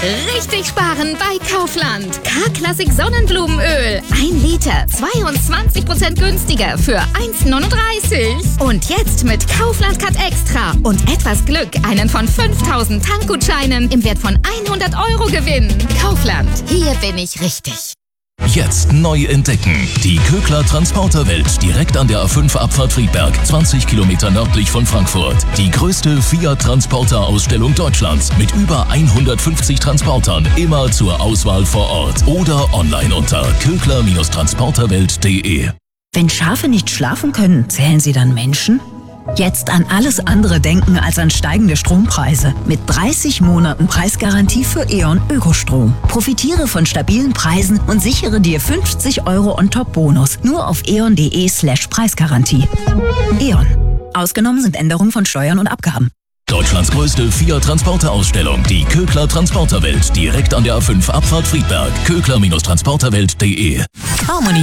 Richtig sparen bei Kaufland. K-Klassik Sonnenblumenöl. 1 Liter, 22% günstiger für 1,39. Und jetzt mit Kaufland Cut Extra und etwas Glück einen von 5.000 Tankgutscheinen im Wert von 100 € gewinnen. Kaufland, hier bin ich richtig. Jetzt neu entdecken. Die Kögler Transporterwelt direkt an der A5 Abfahrt Friedberg, 20 Kilometer nördlich von Frankfurt. Die größte Fiat-Transporter-Ausstellung Deutschlands mit über 150 Transportern, immer zur Auswahl vor Ort oder online unter kögler-transporterwelt.de. Wenn Schafe nicht schlafen können, zählen sie dann Menschen? Jetzt an alles andere denken als an steigende Strompreise. Mit 30 Monaten Preisgarantie für E.ON Ökostrom. Profitiere von stabilen Preisen und sichere dir 50 € on-top-Bonus. Nur auf eon.de/Preisgarantie. E.ON. Ausgenommen sind Änderungen von Steuern und Abgaben. Deutschlands größte Fiat-Transporter-Ausstellung, die Kögler Transporterwelt, direkt an der A5 Abfahrt Friedberg. kögler-transporterwelt.de. Harmony.